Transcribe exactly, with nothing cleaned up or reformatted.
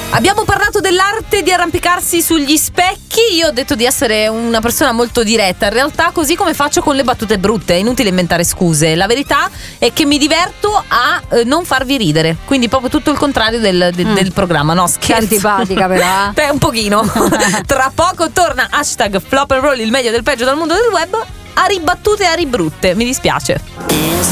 Abbiamo parlato dell'arte di arrampicarsi sugli specchi. Io ho detto di essere una persona molto diretta. In realtà, così come faccio con le battute brutte, è inutile inventare scuse. La verità è che mi diverto a eh, non farvi ridere. Quindi proprio tutto il contrario del, de, mm. del programma. No, scherzo. Che antipatica però. Beh, un pochino. Tra poco torna hashtag Flop and Roll, il meglio del peggio dal mondo del web. A ribattute e a ribrutte. Mi dispiace.